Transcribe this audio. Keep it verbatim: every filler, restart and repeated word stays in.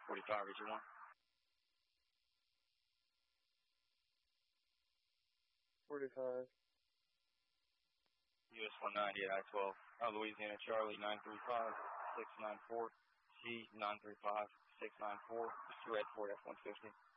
forty-five, Richard one. forty-five. U S one ninety at I twelve. Uh, Louisiana Charlie nine three five, six nine four. C nine three five, six nine four. Red Ford F one fifty.